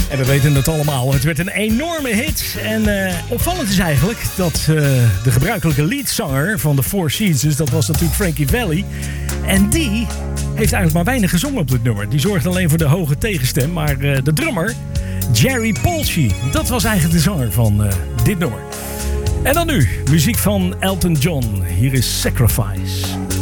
En we weten het allemaal, het werd een enorme hit. En opvallend is eigenlijk dat de gebruikelijke leadzanger van de Four Seasons, dat was natuurlijk Frankie Valli. En die heeft eigenlijk maar weinig gezongen op dit nummer. Die zorgde alleen voor de hoge tegenstem. Maar de drummer, Jerry Polschi, dat was eigenlijk de zanger van dit nummer. En dan nu, muziek van Elton John. Hier is Sacrifice.